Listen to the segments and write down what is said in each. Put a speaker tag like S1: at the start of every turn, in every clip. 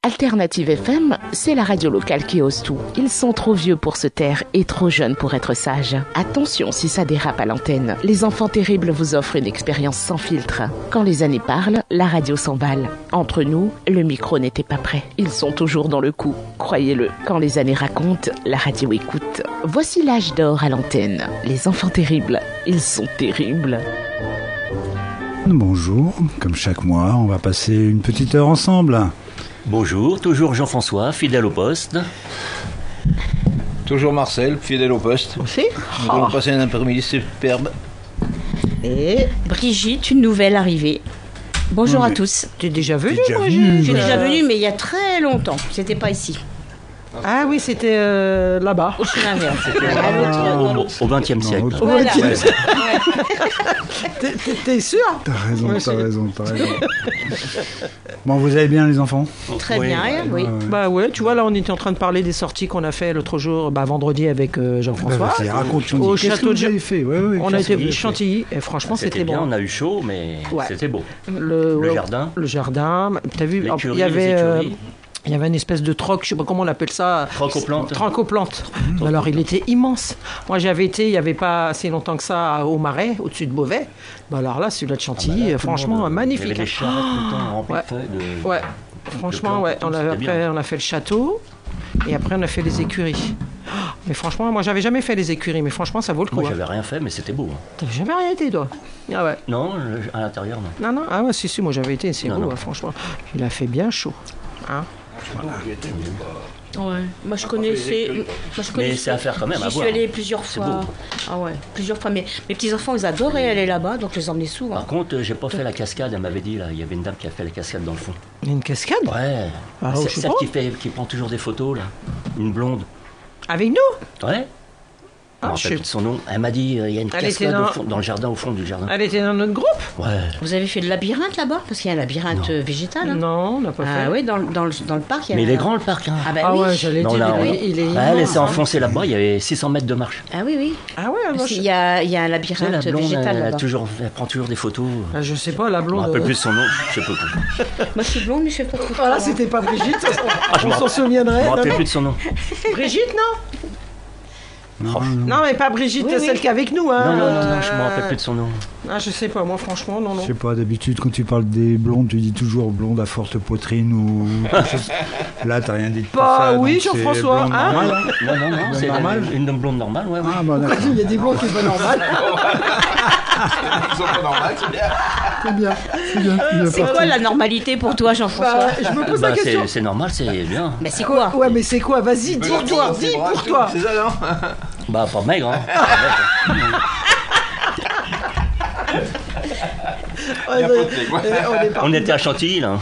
S1: Alternative FM, c'est la radio locale qui ose tout. Ils sont trop vieux pour se taire et trop jeunes pour être sages. Attention si ça dérape à l'antenne. Les enfants terribles vous offrent une expérience sans filtre. Quand les années parlent, la radio s'emballe. Entre nous, le micro n'était pas prêt. Ils sont toujours dans le coup. Croyez-le, quand les années racontent, la radio écoute. Voici l'âge d'or à l'antenne. Les enfants terribles, ils sont terribles.
S2: Bonjour, comme chaque mois, on va passer une petite heure ensemble.
S3: Bonjour, toujours Jean-François, fidèle au poste.
S4: Toujours Marcel, fidèle au poste.
S5: Aussi.
S4: Nous allons passer un après-midi superbe.
S5: Et
S6: Brigitte, une nouvelle arrivée. Bonjour à tous.
S5: tu es déjà venu,
S2: T'es déjà
S5: Brigitte
S2: venu,
S6: Je suis déjà venue, mais il y a très longtemps. C'était pas ici.
S5: Ah oui, c'était là-bas.
S6: Au chemin vert.
S3: Au XXe siècle.
S6: Voilà.
S5: T'es sûr?
S2: T'as raison,
S5: Ouais,
S2: t'as
S5: c'est-
S2: raison. Bon, vous allez bien les enfants?
S6: Très bien, oui.
S5: Bah ouais, tu vois, là, on était en train de parler des sorties qu'on a fait l'autre jour, vendredi avec Jean-François.
S2: Vas-y, raconte, Chantilly.
S5: Au
S2: Qu'est-ce que
S5: château de
S2: vous avez fait?
S5: On a été
S3: Chantilly,
S5: Chantilly, et franchement, c'était
S3: bien,
S5: bon.
S3: on a eu chaud, mais
S5: Ouais.
S3: c'était beau.
S5: Le
S3: jardin.
S5: Le jardin, t'as vu,
S3: L'écurie,
S5: il y avait...
S3: les écuries.
S5: Il y avait une espèce de troc, je sais pas comment on appelle ça.
S3: Troc-aux-plantes.
S5: Troc-aux-plantes. Alors il était immense. Moi j'avais été, il n'y avait pas assez longtemps que ça, au Marais, au-dessus de Beauvais. Alors là, celui-là de Chantilly, franchement,
S3: Il y avait
S5: magnifique.
S3: des charrettes tout le temps remplies
S5: Ouais.
S3: de feuilles.
S5: Ouais, franchement, ouais.
S3: plantes, c'était
S5: Après,
S3: bien.
S5: on a fait le château, et après on a fait les écuries. Mais franchement, moi j'avais jamais fait les écuries, mais franchement ça vaut le coup.
S3: Moi,
S5: hein.
S3: j'avais rien fait, mais c'était beau. hein.
S5: T'avais jamais rien été, toi? Ah ouais.
S3: Non, à l'intérieur, non.
S5: Non, non, ah ouais, si, moi j'avais été, c'est
S3: Non,
S5: beau,
S3: non.
S5: hein, franchement. Il a fait bien chaud. Hein.
S6: Ouais. Moi, je connaissais.
S3: Mais c'est à faire quand même, à
S6: J'y suis
S3: voir.
S6: allée plusieurs
S3: C'est
S6: fois.
S3: beau.
S6: Ah ouais, plusieurs fois. Mais mes petits-enfants, ils adoraient aller là-bas, donc je les emmenais souvent.
S3: Par contre, j'ai pas fait la cascade, elle m'avait dit, là, il y avait une dame qui a fait la cascade dans le fond.
S5: Il y a une cascade?
S3: Ouais.
S5: Ah,
S3: C'est
S5: je sais
S3: celle
S5: pas.
S3: qui prend toujours des photos, là. Une blonde.
S5: Avec nous?
S3: Ouais.
S5: Ah,
S3: Je me
S5: je
S3: rappelle
S5: sais-
S3: de son nom. Elle m'a dit, il y a une
S5: Elle était
S3: cascade
S5: dans-
S3: dans le jardin, au fond du jardin.
S5: Elle était dans notre groupe?
S3: Ouais.
S6: Vous avez fait le labyrinthe là-bas? Parce qu'il y a un labyrinthe végétal. Hein.
S5: Non, on n'a pas fait.
S6: Ah oui, dans le parc, il y a
S3: Mais il est
S6: un-
S3: grand, le parc. Hein.
S6: Ah bah
S5: Ah
S6: oui.
S5: ouais, j'allais
S3: Non,
S5: dire,
S3: là,
S5: il est
S3: Ouais,
S5: immense,
S3: elle s'est
S5: hein.
S3: enfoncée là-bas, il y avait 600 mètres de marche.
S6: Ah oui, oui.
S5: Ah ouais, moi,
S6: Parce
S5: je...
S6: qu'il y a un
S3: Tu sais, la
S6: labyrinthe
S3: blonde,
S6: végétal
S3: elle,
S6: là-bas.
S3: elle prend toujours des photos.
S5: Ah, je sais pas, la
S3: Je me
S5: blonde.
S3: rappelle plus de son nom, je sais pas plus.
S6: Moi, je suis blonde, mais je fais pas trop.
S5: Voilà, c'était pas Brigitte,
S3: je
S5: on
S3: me
S5: s'en
S3: rappelle-
S5: souviendrait.
S3: Je me rappelle
S5: non,
S3: plus de son nom.
S5: Brigitte, non? Non, mais pas Brigitte,
S6: Oui,
S5: celle
S6: oui.
S5: qui est avec nous. Hein.
S3: Non, je me rappelle plus de son nom.
S5: Ah, je sais pas, moi, franchement, non, non.
S2: Je sais pas, d'habitude, quand tu parles des blondes, tu dis toujours blonde à forte poitrine ou quelque chose. Là, t'as rien dit de tout
S5: Bah
S2: ça.
S5: oui,
S2: donc c'est
S5: Jean-François,
S2: blonde
S5: hein.
S2: normale.
S3: Non, c'est
S2: normal.
S3: une blonde normale, ouais.
S2: Ah, bah d'accord.
S5: Il y a des blonds qui sont pas normales.
S4: Ils sont pas normaux, c'est bien.
S2: C'est bien, c'est bien.
S6: C'est quoi la normalité pour toi, Jean-François?
S5: Bah, je me pose la
S3: Bah,
S5: question.
S3: c'est normal, c'est bien.
S6: Mais c'est quoi?
S5: Ouais, mais c'est quoi? Vas-y, dis pour toi, dis pour toi.
S4: C'est ça, non?
S3: Bah, pas maigre, hein.
S5: Ouais,
S3: On était à Chantilly, là.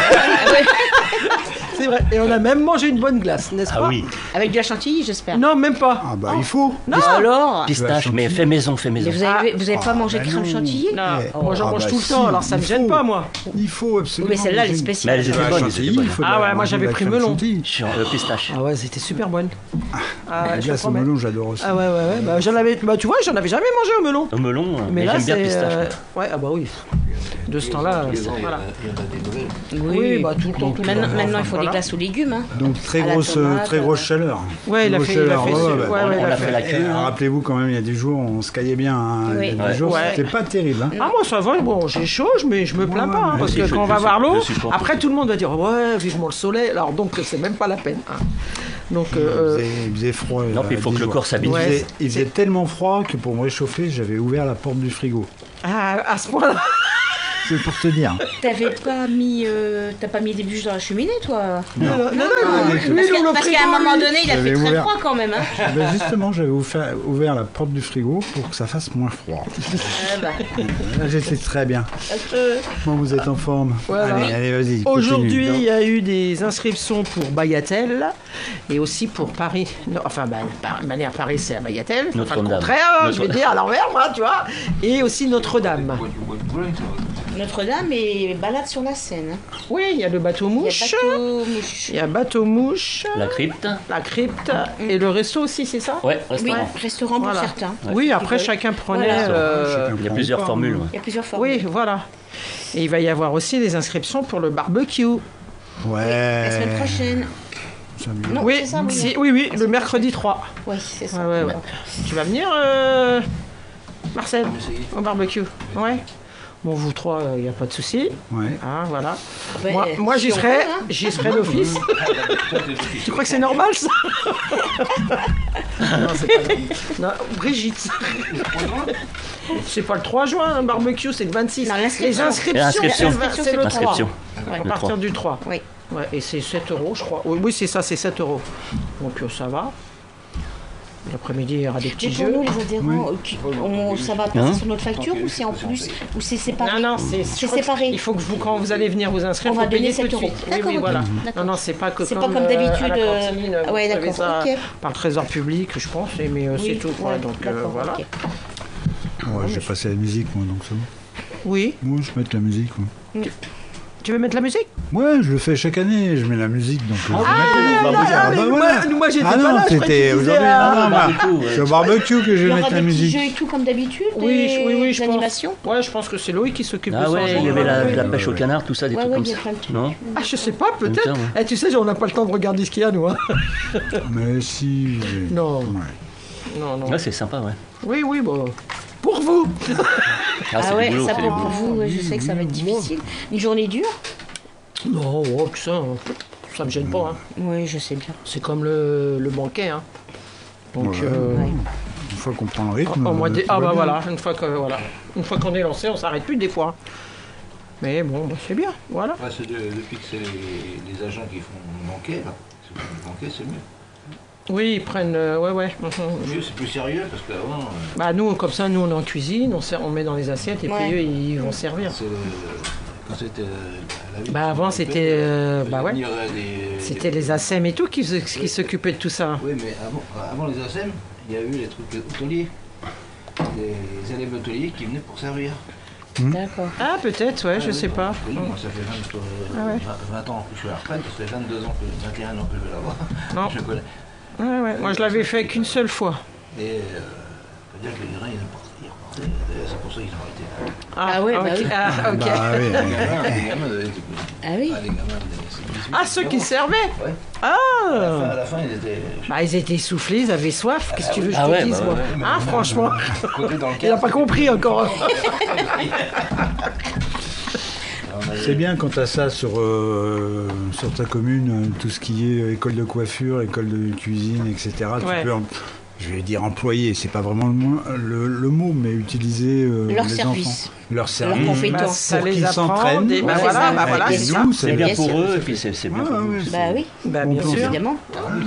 S5: C'est vrai. Et on a même mangé une bonne glace, n'est-ce pas?
S3: Ah oui.
S6: Avec de la chantilly, j'espère.
S5: Non, même pas.
S2: Ah, bah il faut.
S5: Non.
S6: Alors?
S3: Pistache, mais fait maison, fait maison.
S6: Mais vous avez pas mangé
S2: bah
S6: crème
S2: non.
S6: chantilly?
S5: Non,
S2: Eh,
S5: moi j'en
S2: ah,
S5: mange
S2: bah
S5: tout le
S2: si,
S5: temps, alors ça me
S2: il
S5: gêne
S2: faut.
S5: pas, moi.
S2: Il faut absolument.
S6: Oui, mais celle-là, elle est
S2: manger.
S3: Mais
S6: spéciale.
S3: elles étaient
S2: Ah,
S3: bonnes,
S2: Chantilly,
S3: elles étaient
S2: il
S3: bonnes.
S2: faut de
S5: Ah
S2: la-
S5: ouais, moi,
S2: manger
S5: j'avais
S2: de la
S5: pris
S2: crème
S5: melon.
S2: chantilly.
S3: Pistache.
S5: Ah ouais, c'était super bonne. Ah,
S2: La
S5: je te
S2: glace au
S5: promets.
S2: melon, j'adore aussi.
S5: Ah ouais, bah, tu vois, j'en avais jamais mangé au melon.
S3: Au melon,
S5: Mais
S3: mais
S5: là,
S3: j'aime bien
S5: c'est.
S3: pistache.
S5: Ouais, ah bah oui. De ce temps-là, voilà.
S6: Oui,
S5: Oui, bah tout le temps.
S6: Maintenant, il faut des
S5: Voilà.
S6: glaces aux légumes. Hein.
S2: Donc très
S6: À la
S2: grosse,
S6: tomate,
S2: très grosse chaleur.
S5: Ouais, il a
S2: Grosse
S5: fait- il a
S2: chaleur,
S5: fait-
S2: ouais,
S5: ouais, ouais,
S3: On
S5: il
S3: a fait la
S2: Eh,
S3: queue. hein.
S2: rappelez-vous quand même, il y a des jours, on se caillait bien. Hein.
S6: Oui.
S2: Il y a
S3: Ouais.
S2: des jours,
S5: Ouais.
S2: c'était pas terrible. Hein.
S5: Ah moi ça va, bon j'ai chaud, mais je me plains
S2: Ouais,
S5: pas, hein,
S2: ouais,
S5: parce
S3: si,
S5: que
S3: je-
S5: quand on
S3: je
S5: va voir l'eau,
S3: supporte.
S5: après tout le monde va dire ouais vivement le soleil, alors donc c'est même pas la peine. Hein. Donc
S2: Il faisait froid.
S3: Non, puis il faut que le corps s'habitue.
S5: Ouais.
S2: Il faisait tellement froid que pour me réchauffer, j'avais ouvert la porte du frigo.
S5: à ce point-là.
S2: C'est pour te dire.
S6: T'as pas mis des bûches dans la cheminée, toi?
S5: Non,
S6: Parce
S5: le
S6: qu'à un moment donné, il a
S2: J'avais
S6: fait très
S2: ouvert.
S6: froid quand même. Hein.
S2: Ben justement, j'avais ouvert la porte du frigo pour que ça fasse moins froid.
S6: Bah.
S2: Là, j'étais très bien. Bon, vous êtes en forme.
S5: Voilà.
S2: Allez, vas-y.
S5: Aujourd'hui, il
S2: continue.
S5: y a eu des inscriptions pour Bagatelle et aussi pour Paris. Non, enfin, de manière Paris, c'est à Bagatelle. Enfin, le
S3: Notre-Dame.
S5: contraire, je vais dire à l'envers, moi, tu vois. Et aussi Notre-Dame.
S6: Notre-Dame est balade sur la Seine. Hein.
S5: Oui, il y a le bateau-mouche.
S6: Bateau-mouche.
S5: Il y a bateau-mouche,
S3: La crypte.
S5: la crypte et le resto aussi, c'est ça?
S3: Ouais,
S6: Oui,
S3: restaurant.
S6: restaurant pour
S5: Voilà.
S6: certains.
S5: Oui, après
S6: veulent.
S5: chacun prenait.
S6: Voilà.
S3: Il y a plusieurs formules. Ouais.
S6: Il y a plusieurs formes.
S5: Oui, voilà. Et il va y avoir aussi des inscriptions pour le barbecue.
S6: La semaine
S2: Ouais.
S6: prochaine.
S2: Ça me-
S6: Non,
S5: Oui,
S6: c'est ça, oui.
S5: oui, le mercredi 3.
S6: Oui, c'est ça.
S5: Ouais. Tu vas venir, Marcel, au barbecue? Ouais. Bon, vous trois, il n'y a pas de souci.
S2: Ouais.
S5: Hein, voilà.
S6: Ben,
S5: Moi,
S6: si on peut, hein.
S5: j'y serai d'office. Tu crois que c'est normal, ça? Non, c'est pas normal. Non, Brigitte. C'est pas le 3 juin, un barbecue, c'est le 26.
S6: Non, l'inscription.
S5: Les inscriptions,
S3: L'inscription.
S5: c'est le 3.
S3: Inscription.
S6: Ouais.
S5: À partir du 3.
S6: Oui.
S5: Ouais, et c'est 7 €, je crois. Oui, c'est ça, c'est 7 €. Donc ça va. L'après-midi, il y aura des
S6: Mais
S5: petits
S6: pour
S5: jeux.
S6: nous, les adhérents, ça va passer sur notre facture ou c'est en plus? Ou c'est séparé?
S5: Non, c'est
S6: séparé.
S5: Il faut que vous, quand vous allez venir vous inscrire,
S6: On
S5: vous
S6: va donner
S5: payez tout de
S6: 7 €.
S5: suite.
S6: D'accord,
S5: Oui,
S6: ok.
S5: voilà.
S6: D'accord.
S5: Non, c'est pas que
S6: C'est pas comme d'habitude,
S5: à la cantine, vous
S6: ouais,
S5: recevez
S6: d'accord,
S5: ça
S6: ok.
S5: par le trésor public, je pense, mais c'est
S6: Oui,
S5: tout. Quoi.
S6: ouais,
S5: Donc
S6: d'accord,
S5: voilà.
S6: ok.
S2: Ouais, j'ai passé la musique, moi, donc c'est bon.
S5: Oui.
S2: Moi, je mets la musique. Moi.
S5: Tu veux mettre la musique?
S2: Ouais, je le fais chaque année, je mets la musique. Donc, je vais mettre
S5: Ah,
S2: bah
S5: mais
S2: voilà.
S5: moi, j'étais
S2: Ah
S5: pas
S2: non,
S5: là, je croyais
S2: c'était
S5: que tu disais,
S2: aujourd'hui. Non, non, bah,
S3: barbecue, ouais.
S2: c'est au barbecue que je
S6: Il y
S2: vais
S6: aura
S2: mettre la
S6: des petits
S2: musique.
S6: jeux et tout comme d'habitude?
S5: Oui, je pense.
S6: Animations?
S5: Ouais, je pense que c'est Loïc qui s'occupe de
S3: Ah
S5: ça.
S3: ouais, il y avait la pêche au
S2: ouais.
S3: canard, tout ça, des
S6: Ouais,
S3: trucs
S6: ouais,
S3: comme
S6: il y a
S3: ça.
S6: plein de trucs.
S3: Non?
S5: Ah, je sais pas,
S3: Comme ça,
S5: peut-être.
S3: ouais.
S5: Tu sais, on n'a pas le temps de regarder ce qu'il y a, nous. Hein.
S2: Mais si.
S5: Non.
S2: Ouais.
S5: Non.
S3: Ouais, c'est sympa, ouais.
S5: Oui, bon. Pour vous.
S3: Ah, c'est
S6: Ah ouais,
S3: du boulot,
S6: ça
S3: c'est du
S6: pour
S3: boulot.
S6: vous, ouais, je sais que ça va être difficile. Une journée dure?
S5: Non, que ça me gêne pas. Hein.
S6: Oui, je sais bien.
S5: C'est comme le banquet. Hein. Donc,
S2: Ouais.
S6: Ouais.
S2: Une fois qu'on prend le rythme.
S5: au mois de-
S2: tout
S5: ah
S2: va
S5: bah
S2: bien.
S5: voilà, une fois qu'on est lancé, on s'arrête plus des fois. Mais bon, c'est bien, voilà.
S4: Ouais, c'est depuis que c'est les agents qui font le banquet, là. Si vous faites le banquet, c'est mieux.
S5: Oui, ils prennent, ouais.
S4: Mieux, c'est plus sérieux parce qu'avant,
S5: Bah nous, comme ça, nous on est en cuisine, on met dans les assiettes et
S6: Ouais.
S5: puis eux ils vont servir.
S4: quand c'était la vie.
S5: Bah avant c'était, bah ouais,
S4: Venir,
S5: c'était les ASEM et tout qui s'occupaient de tout ça.
S4: Oui, mais avant les ASEM, il y a eu les trucs hôteliers. Les élèves hôteliers qui venaient pour servir.
S6: D'accord.
S5: Ah peut-être, ouais, je sais pas.
S4: Oui, moi, ça fait 20 ans que je suis à la retraite, ça fait 22 ans, 21 ans que je vais là-bas.
S5: Non.
S4: Je connais.
S5: Ouais, moi je l'avais fait qu'une seule fois.
S4: Et faut dire que les grains, ils repartaient. C'est pour ça qu'ils ont arrêté.
S6: Ah ouais, bah
S5: ok.
S6: oui.
S5: Ah, ok.
S2: Bah oui.
S4: Les gamins devaient être-
S6: Ah oui.
S4: les gamins,
S5: Ah, ceux qui servaient.
S4: Ouais.
S5: Ah.
S4: À la fin, ils étaient
S5: Bah ils étaient essoufflés, ils avaient soif. Qu'est-ce que tu veux que je
S3: Ah
S5: te
S3: ouais,
S5: dise
S3: bah
S5: moi
S3: ouais.
S5: Ah franchement,
S4: côté dans le
S5: il a pas compris encore.
S2: C'est bien quand tu as ça sur ta commune, tout ce qui est école de coiffure, école de cuisine, etc.
S5: Ouais.
S2: Tu peux, je vais dire employer, c'est pas vraiment le mot, mais utiliser
S6: Leur
S2: les
S6: service.
S2: enfants. Leur service.
S6: Leurs compétences.
S5: Bah, ça
S2: Pour
S5: les
S2: qu'ils
S5: apprend.
S2: s'entraînent.
S5: Bah
S6: Ouais,
S5: voilà,
S6: ça.
S5: bah voilà,
S2: Et
S5: c'est
S2: nous,
S5: ça.
S3: C'est bien
S6: Bien
S3: pour
S6: sûr.
S3: eux, et puis c'est bien
S2: Ouais,
S3: pour nous.
S2: ouais,
S6: Bah oui,
S5: Bah
S2: Bon
S5: bien
S2: plan.
S5: sûr.
S6: évidemment.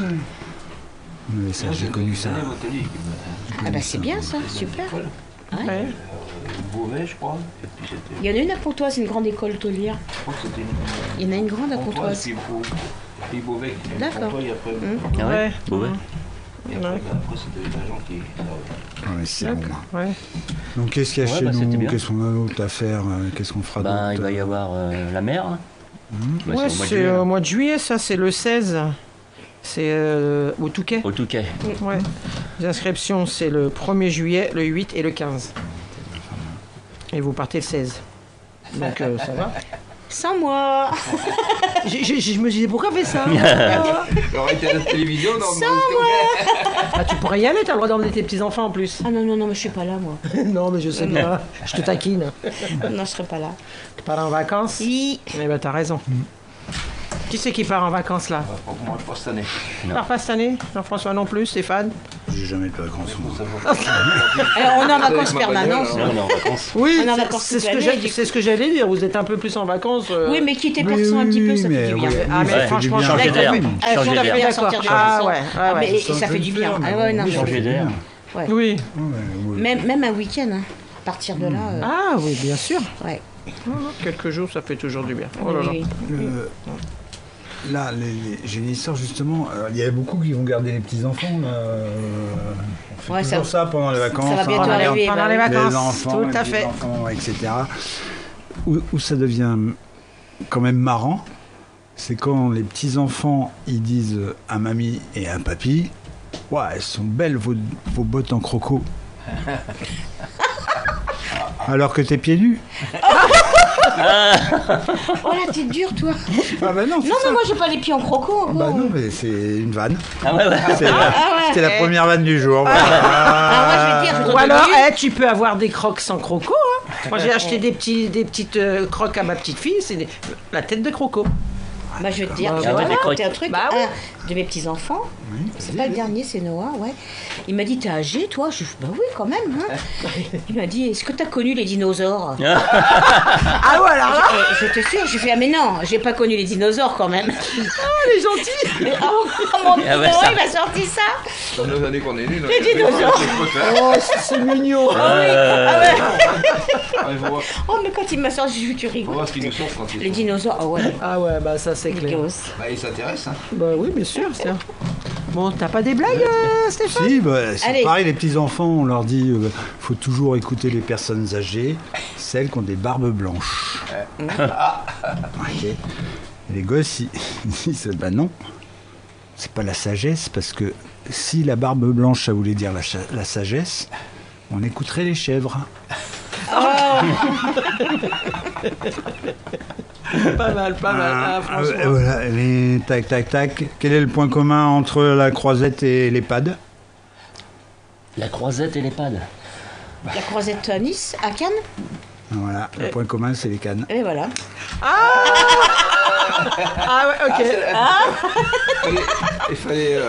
S2: Mais ça, j'ai connu ça.
S4: Les élèves hôteliers qui venaient.
S6: Ah bah c'est bien ça, super.
S5: Ouais.
S4: Beauvais, je crois. Et puis c'était.
S6: Il y en a une à Pontoise, une grande école hôtelière.
S4: Je crois que c'était une.
S6: Il y en a une grande à Pontoise.
S4: Puis Beauvais qui était
S6: D'accord.
S4: Pontoise, et après.
S3: Ah ouais?
S5: Ouais.
S3: Bon, ouais.
S4: Et après, c'était les agents qui.
S2: Ouais, c'est bon.
S5: Ouais.
S2: Donc qu'est-ce qu'il y a
S3: Ouais,
S2: chez
S3: bah, c'était
S2: nous?
S3: bien.
S2: Qu'est-ce qu'on a d'autre à faire? Qu'est-ce qu'on fera
S3: Ben, il
S2: d'autre?
S3: va y avoir la mer. Hein. Bah,
S5: Ouais,
S3: c'est au mois de
S5: c'est
S3: juillet,
S5: au
S3: là.
S5: mois de juillet, ça, c'est le 16. C'est au Touquet.
S3: Au Touquet.
S5: Ouais. Les inscriptions, c'est le 1er juillet, le 8 et le 15. Et vous partez le 16. Donc ça va.
S6: Sans moi.
S5: Je me disais, pourquoi on fait ça
S4: J'aurais été à la télévision dans
S5: Ah, tu pourrais y aller, t'as le droit d'emmener tes petits-enfants en plus.
S6: Ah non, mais je suis pas là moi.
S5: Non, mais je sais bien, je te taquine.
S6: Non, je serai pas là.
S5: Tu pars en vacances?
S6: Si.
S5: Eh ben, t'as raison. Qui c'est qui part en vacances là?
S4: Moi, pas cette année.
S5: Part pas cette année? Jean-François non plus, Stéphane?
S2: J'ai jamais de vacances. moi.
S6: Alors on est en vacances permanentes.
S3: Là, on est en vacances.
S5: Oui,
S6: On est en
S5: c'est-
S6: vacances
S5: c'est
S6: toute
S5: ce que
S6: l'année,
S5: j'ai-
S6: du
S5: c'est ce que j'allais dire. Vous êtes un peu plus en vacances.
S6: Oui, mais quitter pour
S2: Oui,
S6: ça un petit peu, ça
S2: mais
S6: fait du bien.
S2: oui,
S5: Ah, mais
S2: ça fait
S5: franchement,
S2: du bien.
S3: Changer d'air.
S6: Ah,
S3: Changer
S6: tout à
S3: d'air.
S6: fait,
S5: D'accord.
S6: sortir de
S5: Ah,
S6: chez
S5: ouais,
S6: soi.
S5: ouais,
S6: Ah,
S5: ouais.
S6: mais- et
S2: Ça
S6: ça
S2: peut
S6: fait
S2: le
S6: du
S2: faire,
S6: bien.
S2: mais
S6: Ah ouais,
S2: bon,
S6: non,
S2: oui,
S6: mais-
S3: Changer d'air.
S5: Oui.
S2: Ouais.
S6: Même un week-end, hein. À partir de là.
S5: Ah oui, bien sûr.
S6: Ouais.
S5: Quelques jours, ça fait toujours du bien. Oh là là.
S6: Oui, oui.
S2: Là, j'ai une histoire justement. Il y a beaucoup qui vont garder les petits-enfants. Là. On fait
S6: Ouais,
S2: toujours ça pendant les vacances.
S6: ça va
S2: hein,
S6: bientôt
S2: on regarde
S6: arriver.
S5: Pendant
S6: bah
S5: les
S6: oui.
S5: vacances,
S2: les enfants,
S5: tout
S2: les
S5: à fait.
S2: petits-enfants, etc. Où ça devient quand même marrant, c'est quand les petits-enfants ils disent à mamie et à papy, ouais, elles sont belles vos bottes en croco. Alors que t'es pieds nus.
S6: Oh là, t'es dur, toi.
S2: Ah bah non,
S6: Non, mais moi, j'ai pas les pieds en croco encore.
S2: Bah non, mais c'est une vanne.
S3: Ah ouais, ouais.
S2: C'était la première vanne du jour.
S6: Ah, moi, je vais dire,
S5: Ou alors, tu peux avoir des crocs sans croco. Hein. Moi, j'ai acheté des petites crocs à ma petite fille, c'est la tête de croco.
S6: Bah, je vais te dire,
S5: Bah,
S6: je vais
S3: ouais,
S6: te
S3: des
S6: raconter un truc.
S5: Bah, ouais.
S6: Un de mes petits-enfants, c'est
S2: vas-y,
S6: pas le
S2: vas-y.
S6: dernier, c'est Noah, ouais. Il m'a dit, t'es âgé, toi? Je lui ai dit, bah oui, quand même. Hein. Il m'a dit, est-ce que t'as connu les dinosaures?
S5: Ah ouais, alors là,
S6: Je te sûr, j'ai fait, ah mais non, j'ai pas connu les dinosaures quand même.
S5: elle est gentille.
S6: Mon petit
S3: Ah ouais,
S6: Noah,
S3: ça-
S6: il m'a sorti ça.
S4: Dans nos années qu'on est nés,
S6: Les dinosaures.
S5: Oh, c'est mignon.
S6: Ah oui, ah ouais.
S4: Il faut voir,
S6: Oh, mais quand il m'a sorti, j'ai vu, tu
S4: faut
S6: rigoles.
S4: voir ce qu'ils nous sortent quand ils
S6: Les
S4: sont.
S6: dinosaures, ah ouais.
S5: Ah ouais, bah ça c'est
S6: Les
S5: clair.
S6: gosses.
S4: Bah, ils s'intéressent, hein.
S5: Bah oui, bien sûr. Tiens. Bon, t'as pas des blagues, Stéphane?
S2: Si, bah, c'est
S6: Allez.
S2: pareil, les petits-enfants, on leur dit faut toujours écouter les personnes âgées, celles qui ont des barbes blanches. Ok. Et les gosses, ils disent bah non, c'est pas la sagesse, parce que si la barbe blanche, ça voulait dire la sagesse, on écouterait les chèvres.
S5: Pas mal, pas mal. Ah, franchement.
S2: Voilà, les tac, tac, tac. Quel est le point commun entre la croisette et l'EHPAD?
S3: La croisette et l'EHPAD.
S6: La croisette à Nice, à Cannes,
S2: Voilà, le point commun, c'est les cannes.
S6: et voilà.
S5: Ah ouais, ok.
S4: Il fallait.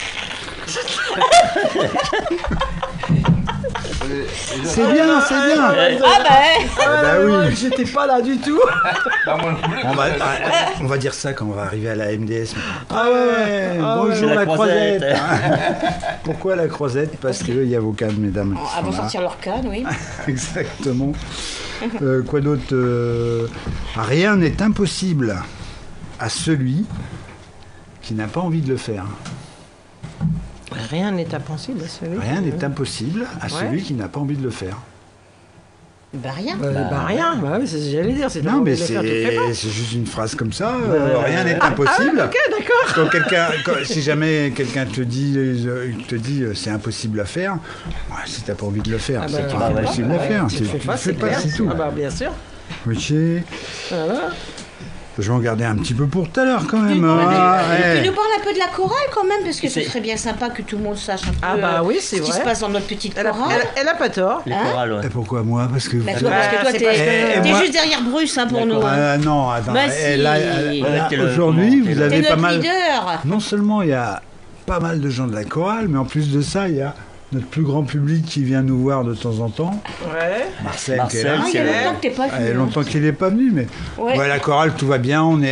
S2: C'est bien, c'est bien.
S6: Ah bah ouais.
S5: Ah,
S2: bah oui.
S5: ouais, j'étais pas là du tout.
S4: Bah, moi non plus.
S2: On va dire ça quand on va arriver à la MDS. Ah ouais,
S5: Ah
S2: bonjour
S3: ouais.
S2: la
S3: La croisette.
S2: croisette. Pourquoi la croisette? Parce qu'il y a vos cannes, mesdames. qui
S6: Avant de
S2: sont là.
S6: sortir leur canne, oui.
S2: Exactement. Quoi d'autre? Rien n'est impossible à celui qui n'a pas envie de le faire.
S5: Rien n'est impossible à celui.
S2: Rien n'est impossible à celui qui n'a pas envie de le faire.
S6: Bah rien.
S5: Bah rien. Bah oui, c'est ce que j'allais dire. C'est
S2: Non, mais
S5: de le faire, tu le fais pas.
S2: c'est juste une phrase comme ça. Rien n'est impossible.
S5: Ok, d'accord.
S2: Si jamais quelqu'un te dit c'est impossible à faire, ouais, si t'as pas envie de le faire,
S5: Ah
S2: c'est
S5: bah,
S2: pas
S3: ouais.
S2: impossible à faire.
S5: Tu le fais
S2: Tu
S5: pas,
S2: le fais
S5: c'est clair.
S2: c'est tout.
S5: Ah bah bien sûr.
S2: Ok.
S5: Voilà.
S2: Je vais en garder un petit peu pour tout à l'heure quand même.
S6: Tu
S2: ouais.
S6: nous parles un peu de la chorale quand même, parce que ce
S3: C'est-
S6: serait bien sympa que tout le monde sache un peu
S5: Ah bah oui, c'est
S6: ce qui
S5: vrai.
S6: se passe dans notre petite
S5: Elle a,
S6: chorale.
S5: elle a pas tort.
S3: Les
S6: Hein
S3: chorales, ouais.
S2: Et pourquoi moi? Parce que
S6: Bah, toi, parce que toi,
S5: c'est
S6: t'es
S5: parce
S2: que-
S6: t'es
S2: moi-
S6: juste derrière Bruce hein, pour nous. Hein.
S2: Non, attends.
S6: Bah
S2: eh,
S6: si.
S2: là,
S3: Ouais, t'es le-
S2: aujourd'hui,
S3: comment,
S2: vous
S3: t'es
S2: avez
S6: T'es
S2: pas
S6: notre
S2: mal.
S6: leader.
S2: Non seulement il y a pas mal de gens de la chorale, mais en plus de ça, il y a notre plus grand public qui vient nous voir de temps en temps.
S5: Ouais.
S2: Marcel, qui est
S3: Marcel,
S2: là.
S6: Ah, il y a longtemps que t'es pas
S2: Il y a
S6: venu.
S2: longtemps qu'il n'est pas venu, mais
S6: Ouais.
S2: ouais, la chorale, tout va bien. On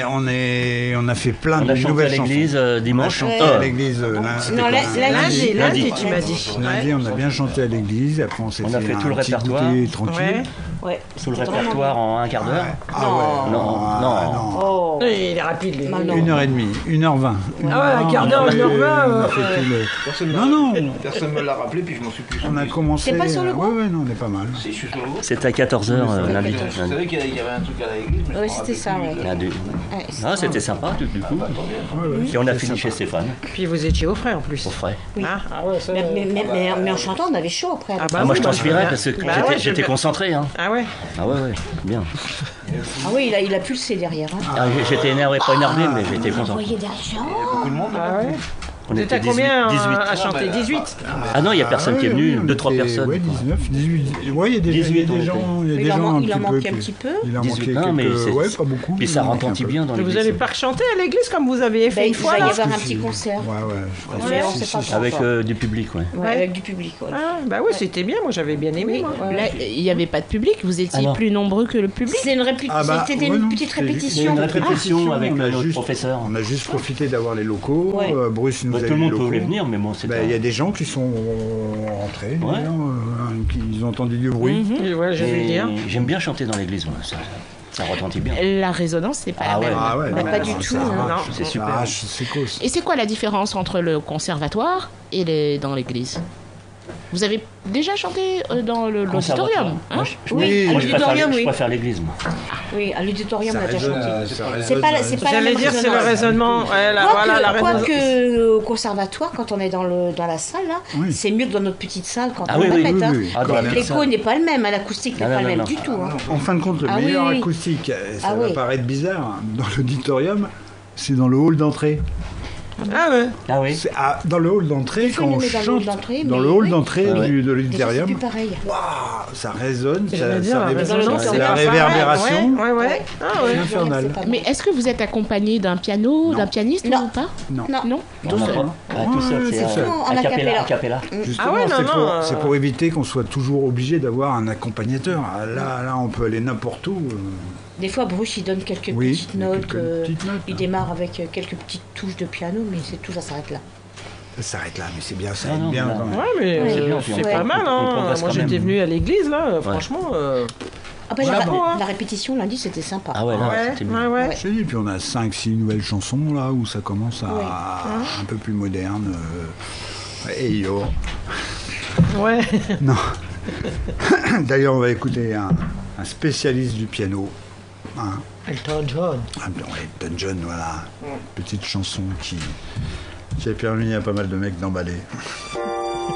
S2: a fait plein
S3: On
S2: de
S3: a chanté à
S2: nouvelles chansons.
S3: l'église
S2: On a
S3: dimanche.
S2: chanté
S6: Ouais.
S2: à l'église
S6: Non, lundi.
S5: Lundi, tu m'as dit.
S2: lundi, on a bien chanté à l'église. Après, on s'est
S3: On a fait tout le
S2: petit
S3: répertoire.
S2: goûter tranquille.
S5: Ouais.
S6: Ouais.
S3: Tout le
S6: C'était vraiment
S3: répertoire en un quart d'heure.
S2: Ah ouais,
S3: Non,
S2: ah,
S3: non.
S6: Oh.
S5: Oui, il est rapide, lui.
S6: Mal, non.
S2: 1h30, 1h20.
S5: Ah ouais, un quart d'heure, 1h20.
S2: On a fait tout le-
S4: Personne
S2: Non, non,
S4: Personne me l'a rappelé, puis je m'en suis plus
S2: on a
S4: souvenu.
S2: commencé.
S6: T'es pas sur le groupe?
S2: Ouais, non, on est pas mal.
S4: Si, je suis sur le groupe.
S3: C'est à 14h lundi.
S4: Je savais qu'il y avait un truc à l'église, mais je
S6: Ouais,
S4: m'en
S6: c'était
S4: rappelais
S6: ça,
S4: plus.
S6: ouais.
S3: Lundi.
S6: Ouais,
S3: Ah, c'était sympa, du coup. Et on a fini chez Stéphane,
S5: Puis vous étiez au frais en plus.
S3: au frais.
S6: Oui.
S5: Ah ouais, ça.
S6: Mais en chantant, on avait chaud après.
S5: Ah bah
S3: Ah, moi,
S5: oui,
S3: je transpirais parce que
S5: Bah ouais,
S3: j'étais
S5: je-
S3: concentré. Hein.
S5: Ah ouais.
S3: Ah ouais, ouais, bien.
S6: Ah oui, il a pulsé derrière. Hein.
S3: Ah, j'étais énervé, pas énervé, mais j'étais
S6: Vous
S3: concentré.
S6: voyez des gens.
S4: Beaucoup de monde.
S5: Ah ouais.
S3: On
S5: T'étais à
S3: était
S5: combien
S3: 18.
S5: à chanter? 18.
S3: Ah non, il n'y a personne qui est venu,
S2: on
S3: 2-3
S2: était-
S3: personnes.
S2: Ouais, 19, 18. Ouais, il y a des
S3: 18,
S2: il y a des
S3: on
S2: gens. Il y a
S6: Il
S2: des
S6: en
S2: gens
S6: man-
S2: un
S6: il en
S2: petit peu
S6: manquait un
S2: qui-
S6: petit peu.
S2: Il en
S3: 18,
S2: manquait
S3: non, mais
S2: quelques.
S3: c'est-
S2: Ouais, pas beaucoup.
S3: Puis ça
S2: il en manquait un
S3: retentit
S2: peu.
S3: bien dans
S5: Mais vous
S3: l'église.
S5: allez pas chanter à l'église comme vous aviez fait
S6: Ben,
S5: une
S6: il
S5: fois
S6: va y
S5: là?
S6: avoir un
S2: Si,
S6: petit
S2: si.
S6: concert.
S2: Ouais, ouais. je
S6: Ouais,
S2: pense
S6: on
S2: que
S6: sait pas
S2: si,
S3: Avec
S6: encore.
S3: du public, ouais.
S6: Ouais, avec du public. Ouais.
S5: Ah, bah oui, c'était bien, moi j'avais bien aimé. moi.
S1: Là, il n'y avait pas de public, vous étiez
S3: Ah non.
S1: plus nombreux que le public.
S6: C'est une
S2: Ah bah,
S6: c'était
S2: ouais,
S6: une
S2: non,
S6: petite
S2: c'est juste-
S3: Il y a
S6: répétition.
S3: une répétition
S2: Ah,
S3: avec
S2: on a
S3: notre
S2: juste-
S3: professeur.
S2: On a juste profité d'avoir les locaux.
S6: Ouais.
S2: Bruce nous
S3: Bah,
S2: a
S3: tout
S2: eu
S3: le monde
S2: les locaux.
S3: pouvait venir, mais bon, c'était.
S2: Bah, il y a des gens qui sont rentrés,
S3: Ouais.
S2: d'ailleurs, qui ont entendu du bruit.
S5: Et ouais, je vais
S3: Et
S5: dire.
S3: J'aime bien chanter dans l'église, moi, ça retentit bien.
S1: La résonance, c'est pas
S3: Ah
S1: la
S3: ouais.
S1: même.
S2: Ah ouais,
S6: Bah,
S2: non,
S6: pas du
S2: ça
S6: tout,
S2: arrache,
S5: non,
S2: ça
S3: c'est super.
S2: arrache, c'est cause.
S1: Et c'est quoi la différence entre le conservatoire et dans l'église? Vous avez déjà chanté dans l'auditorium,
S3: Conservatoire.
S1: hein?
S3: Moi,
S6: Oui,
S3: moi, je préfère
S6: l'auditorium, oui.
S3: je préfère l'église, moi.
S6: Oui, à l'auditorium,
S2: Ça
S6: on a déjà
S2: résonne,
S6: chanté.
S2: ça
S6: C'est pas,
S2: résonne.
S6: c'est pas la
S5: J'allais
S6: même
S5: dire, c'est le
S6: résonance.
S5: raisonnement. Ouais, la résonance.
S6: Quoique au conservatoire, quand on est dans la salle, là,
S2: Oui.
S6: c'est mieux que dans notre petite salle quand
S3: Ah
S6: on
S3: oui, oui,
S6: répète.
S2: oui,
S6: hein.
S2: oui.
S3: Ah, dans la
S6: L'écho
S3: salle.
S6: n'est pas le même, l'acoustique n'est
S3: Ah,
S6: pas
S3: non,
S6: le même
S3: non,
S6: du tout. hein.
S2: En fin de compte, le
S6: Ah
S2: meilleur
S6: oui.
S2: acoustique, ça
S6: Ah
S2: va
S6: oui.
S2: paraître bizarre, hein, dans l'auditorium, c'est dans le hall d'entrée.
S5: Ah ouais.
S3: Ah oui.
S2: Dans le hall d'entrée,
S6: fois,
S2: quand
S6: il
S2: on
S6: le met dans le
S2: chante,
S6: hall d'entrée,
S2: dans
S6: mais
S2: le hall
S6: oui.
S2: d'entrée
S3: Ah ouais.
S2: de
S6: Déjà, c'est
S2: l'auditorium,
S6: plus pareil.
S2: waouh, ça résonne,
S5: J'allais dire, la résonance,
S6: c'est
S5: c'est
S2: la
S5: pas pareil.
S2: réverbération.
S5: Ouais. Ah ouais.
S2: C'est infernal.
S6: C'est pas
S1: Mais est-ce que vous êtes accompagné d'un piano,
S2: Non.
S1: d'un pianiste
S6: Non.
S1: ou pas?
S2: Non.
S6: Non.
S1: Non.
S3: Tout seul. Ah, tout seul,
S2: Ouais,
S3: c'est
S2: tout seul.
S6: Non, en
S3: a cappella.
S6: acapella.
S3: A cappella.
S2: Justement,
S5: Ah ouais, non, non,
S2: c'est pour éviter qu'on soit toujours obligé d'avoir un accompagnateur. Ah, là, on peut aller n'importe où.
S6: Des fois, Bruce, il donne quelques
S2: Oui,
S6: petites
S2: il y a
S6: notes.
S2: quelques petites notes,
S6: Il
S2: hein.
S6: démarre avec quelques petites touches de piano, mais c'est tout, ça s'arrête là.
S2: Ça s'arrête là, mais c'est bien, ça
S3: Ah
S2: aide
S3: non,
S2: bien
S3: là,
S2: quand même.
S5: Ouais, mais
S6: Ouais,
S3: c'est bien, puis
S5: c'est
S3: on
S5: pas
S3: prend-
S5: mal.
S3: on
S5: Hein.
S3: progresse
S5: Moi,
S3: quand
S5: j'étais
S3: même.
S5: venu à l'église, là. Franchement.
S6: Ah ben,
S5: Bravo, hein.
S6: la répétition lundi, c'était sympa.
S3: Ah ouais, là,
S5: Ouais,
S3: c'était mieux.
S5: ouais.
S2: Je te dis, puis on a 5-6 nouvelles chansons là où ça commence à un peu plus moderne. Et yo.
S5: Ouais.
S2: Non. D'ailleurs, on va écouter un spécialiste du piano. Hein.
S5: Elton John.
S2: Elton John, voilà. Petite chanson qui a permis à pas mal de mecs d'emballer.